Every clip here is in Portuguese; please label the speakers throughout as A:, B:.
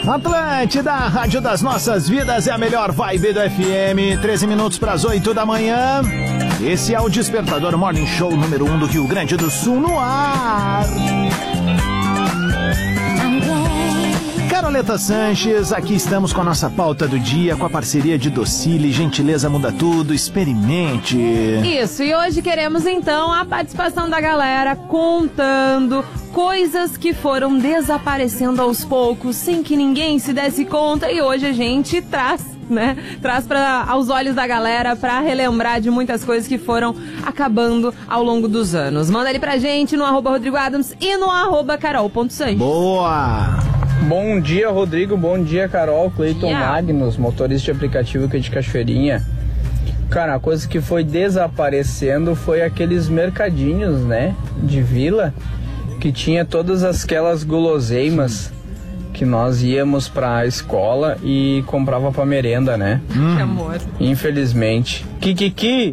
A: Atlântida, a rádio das nossas vidas, é a melhor vibe do FM. 13 minutos para as 8 da manhã. Esse é o Despertador Morning Show número 1 do Rio Grande do Sul no ar. Caroleta Sanches, aqui estamos com a nossa pauta do dia, com a parceria de Docile, Gentileza Muda Tudo, experimente.
B: Isso, e hoje queremos então a participação da galera contando coisas que foram desaparecendo aos poucos, sem que ninguém se desse conta, e hoje a gente traz aos olhos da galera pra relembrar de muitas coisas que foram acabando ao longo dos anos. Manda ali pra gente no @RodrigoAdams e no @Carol.Sanches.
A: Boa!
C: Bom dia, Rodrigo. Bom dia, Carol. Cleiton Magnus, motorista de aplicativo aqui de Cachoeirinha. Cara, a coisa que foi desaparecendo foi aqueles mercadinhos, né, de vila, que tinha todas aquelas guloseimas que nós íamos pra escola e comprava pra merenda, né?
B: Que amor.
C: Infelizmente. Kikiki!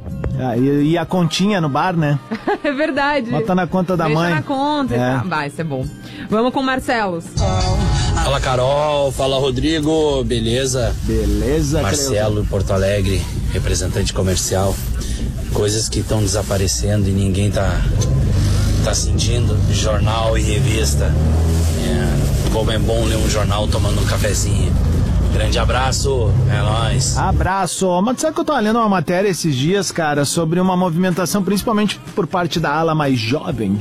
A: E a continha no bar, né?
B: É verdade.
A: Bota na conta da mãe.
B: Deixa na conta e tá. Vai, isso é bom. Vamos com o Marcelos.
D: Fala, Carol. Fala, Rodrigo. Beleza?
A: Beleza,
D: Marcelo, em Porto Alegre, representante comercial. Coisas que estão desaparecendo e ninguém tá sentindo. Jornal e revista. Como é bom ler um jornal tomando um cafezinho. Grande abraço, é nóis.
A: Abraço. Mas sabe que eu tô lendo uma matéria esses dias, cara, sobre uma movimentação, principalmente por parte da ala mais jovem.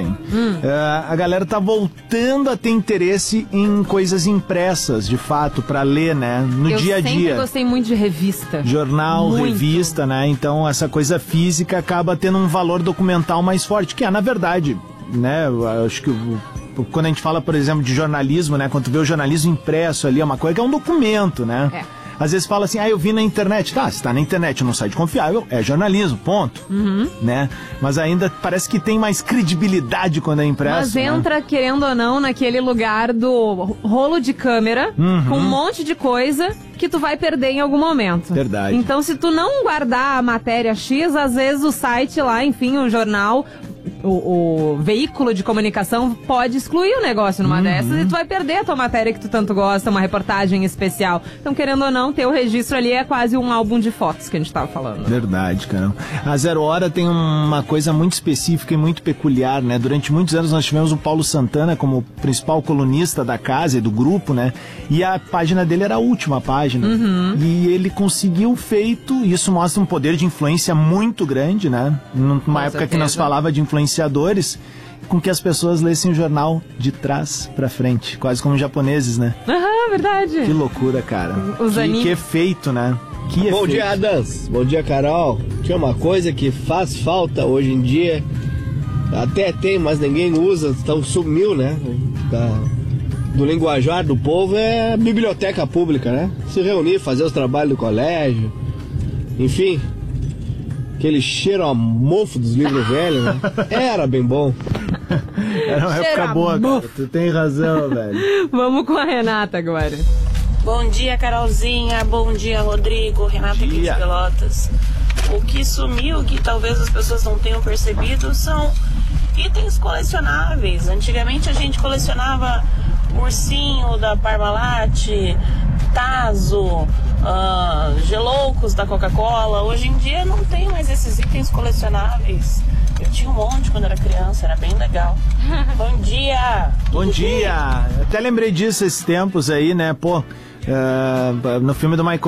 A: A galera tá voltando a ter interesse em coisas impressas, de fato, pra ler, né, no dia a dia.
B: Eu sempre gostei muito de revista.
A: Jornal, revista, né, então essa coisa física acaba tendo um valor documental mais forte, que é, na verdade, né, eu acho que quando a gente fala, por exemplo, de jornalismo, né? Quando tu vê o jornalismo impresso ali, é uma coisa que é um documento, né? Às vezes fala assim, eu vi na internet. Tá, se tá na internet num site confiável, é jornalismo, ponto. Né? Mas ainda parece que tem mais credibilidade quando é impresso.
B: Mas entra, querendo ou não, naquele lugar do rolo de câmera, com um monte de coisa que tu vai perder em algum momento.
A: Verdade.
B: Então, se tu não guardar a matéria X, às vezes o site lá, enfim, o jornal, o veículo de comunicação pode excluir o negócio numa dessas e tu vai perder a tua matéria que tu tanto gosta, uma reportagem especial. Então, querendo ou não, ter o registro ali é quase um álbum de fotos que a gente tava falando.
A: Verdade, cara. A Zero Hora tem uma coisa muito específica e muito peculiar, né? Durante muitos anos nós tivemos o Paulo Santana como principal colunista da casa e do grupo, né? E a página dele era a última página. E ele conseguiu isso mostra um poder de influência muito grande, né? Numa época que nós falava de influenciadores, com que as pessoas lessem o jornal de trás pra frente, quase como japoneses, né?
B: Verdade.
A: Que loucura, cara. Que efeito, né?
E: Bom dia, Adams. Bom dia, Carol. Tinha uma coisa que faz falta hoje em dia, até tem, mas ninguém usa, então sumiu, né? Do linguajar do povo é a biblioteca pública, né? Se reunir, fazer os trabalhos do colégio, enfim, aquele cheiro a mofo dos livros velhos, né? Era bem bom.
A: Era uma época boa, cara. Tu tem razão, velho.
B: Vamos com a Renata agora.
F: Bom dia, Carolzinha. Bom dia, Rodrigo. Renata aqui de Pelotas. O que sumiu, que talvez as pessoas não tenham percebido, são itens colecionáveis. Antigamente a gente colecionava ursinho da Parmalat, Tazo, Geloucos da Coca-Cola. Hoje em dia não tem mais esses itens colecionáveis. Eu tinha um monte quando era criança, era bem legal. Bom dia!
A: Bom dia! Até lembrei disso esses tempos aí, né? Pô, no filme do Michael